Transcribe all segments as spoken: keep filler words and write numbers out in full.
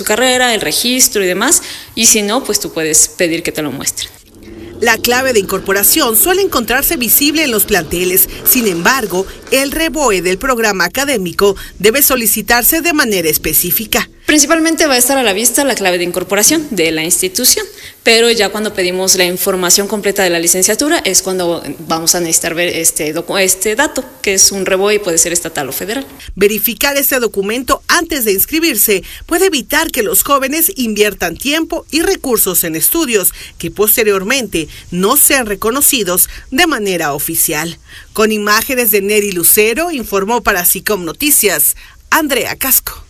carrera, el registro y demás, y si no, pues tú puedes pedir que te lo muestren. La clave de incorporación suele encontrarse visible en los planteles. Sin embargo, el R E B O E del programa académico debe solicitarse de manera específica. Principalmente va a estar a la vista la clave de incorporación de la institución, pero ya cuando pedimos la información completa de la licenciatura es cuando vamos a necesitar ver este, este dato, que es un R E B O E y puede ser estatal o federal. Verificar este documento antes de inscribirse puede evitar que los jóvenes inviertan tiempo y recursos en estudios que posteriormente no sean reconocidos de manera oficial. Con imágenes de Neri Lucero, informó para SICOM Noticias, Andrea Casco.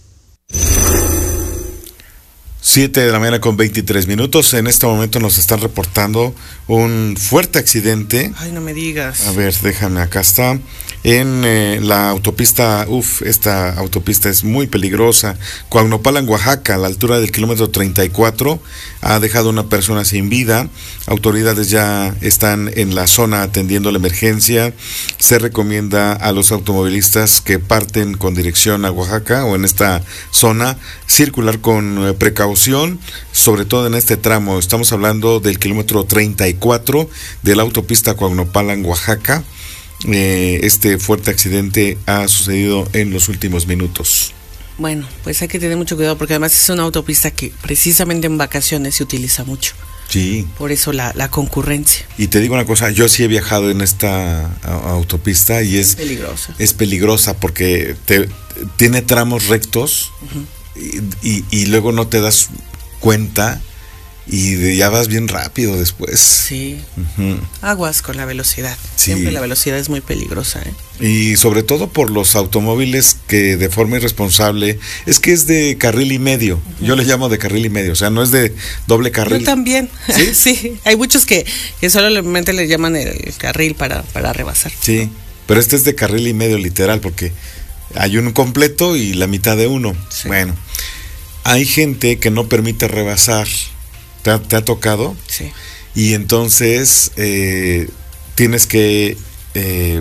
siete de la mañana con veintitrés minutos. En este momento nos están reportando un fuerte accidente. Ay, no me digas. A ver, déjame, acá está. En eh, la autopista, uff, esta autopista es muy peligrosa. Coagnopalan, Oaxaca, a la altura del kilómetro treinta y cuatro, ha dejado una persona sin vida. Autoridades ya están en la zona atendiendo la emergencia. Se recomienda a los automovilistas que parten con dirección a Oaxaca o en esta zona circular con eh, precaución, sobre todo en este tramo. Estamos hablando del kilómetro treinta y cuatro de la autopista Coagnopalan, Oaxaca. Eh, este fuerte accidente ha sucedido en los últimos minutos. Bueno, pues hay que tener mucho cuidado porque además es una autopista que precisamente en vacaciones se utiliza mucho. Sí. Por eso la, la concurrencia. Y te digo una cosa, yo sí he viajado en esta a, autopista y es, es peligrosa. Es peligrosa porque te, tiene tramos rectos. Uh-huh. y, y, y luego no te das cuenta y de, ya vas bien rápido después. Sí. Uh-huh. Aguas con la velocidad. Sí. Siempre la velocidad es muy peligrosa, ¿eh? Y sobre todo por los automóviles que de forma irresponsable, es que es de carril y medio. Uh-huh. Yo le llamo de carril y medio, o sea, no es de doble carril. Yo también. Sí, sí. Hay muchos que, que solamente le llaman el, el carril para, para rebasar. Sí, pero este es de carril y medio literal, porque hay uno completo y la mitad de uno. Sí. Bueno, hay gente que no permite rebasar. ¿Te ha, te ha tocado? Sí. Y entonces eh, tienes que eh,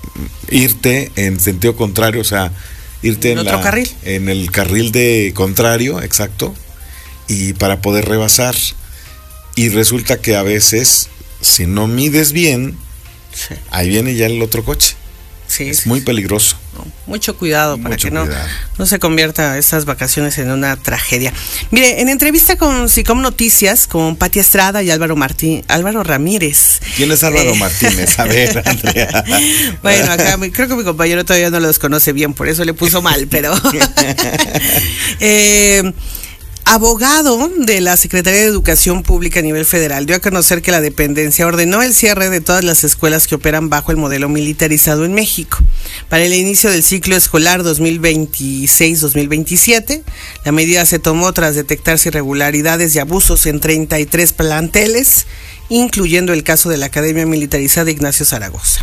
irte en sentido contrario, o sea, irte en, en otro la, carril. En el carril de contrario, exacto, y para poder rebasar. Y resulta que a veces, si no mides bien, sí, ahí viene ya el otro coche. Sí, es sí, muy sí. peligroso. No, mucho cuidado para mucho que no, cuidado. no se convierta estas vacaciones en una tragedia. Mire, en entrevista con SICOM Noticias, con Pati Estrada y Álvaro Martín, Álvaro Ramírez. ¿Quién es Álvaro eh, Martínez? A ver, Andrea. Bueno, acá creo que mi compañero todavía no los conoce bien, por eso le puso mal, pero... eh, abogado de la Secretaría de Educación Pública a nivel federal dio a conocer que la dependencia ordenó el cierre de todas las escuelas que operan bajo el modelo militarizado en México para el inicio del ciclo escolar dos mil veintiséis dos mil veintisiete. La medida se tomó tras detectarse irregularidades y abusos en treinta y tres planteles, incluyendo el caso de la Academia Militarizada Ignacio Zaragoza.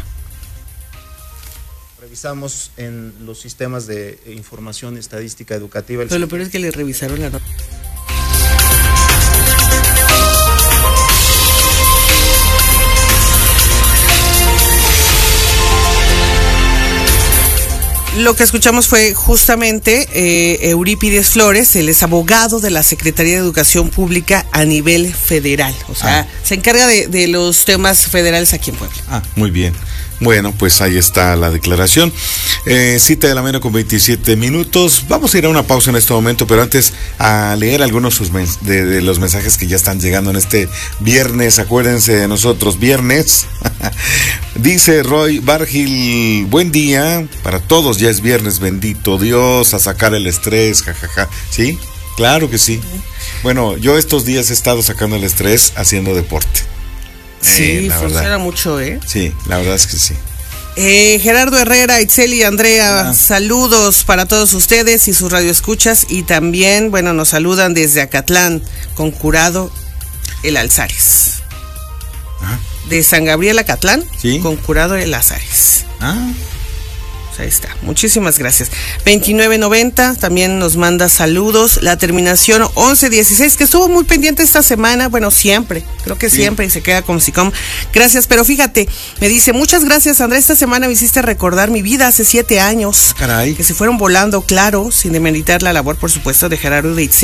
Revisamos en los sistemas de información estadística educativa. Pero lo peor es que le revisaron la nota. Lo que escuchamos fue justamente eh, Eurípides Flores, él es abogado de la Secretaría de Educación Pública a nivel federal. O sea, ah. se encarga de, de los temas federales aquí en Puebla. Ah, muy bien. Bueno, pues ahí está la declaración. Eh, cita de la mañana con veintisiete minutos. Vamos a ir a una pausa en este momento, pero antes a leer algunos de, de los mensajes que ya están llegando en este viernes. Acuérdense de nosotros, viernes. Dice Roy Bargil, buen día para todos, ya es viernes, bendito Dios, a sacar el estrés, jajaja. ¿Sí? Claro que sí. Bueno, yo estos días he estado sacando el estrés haciendo deporte. Sí, eh, funciona verdad. mucho, ¿eh? Sí, la verdad es que sí. Eh, Gerardo Herrera, Itzel y Andrea, ah. saludos para todos ustedes y sus radioescuchas. Y también, bueno, nos saludan desde Acatlán, con Curado el Alzares. Ah. De San Gabriel Acatlán, ¿sí? Con Curado el Alzares. Ah. Ahí está, muchísimas gracias. veintinueve noventa también nos manda saludos. La terminación once dieciséis, que estuvo muy pendiente esta semana, bueno, siempre, creo que sí. siempre, y se queda con SICOM. Gracias, pero fíjate, me dice, muchas gracias, Andrés, esta semana me hiciste recordar mi vida hace siete años. Caray. Que se fueron volando, claro, sin demeritar la labor, por supuesto, de Gerardo de Itzel.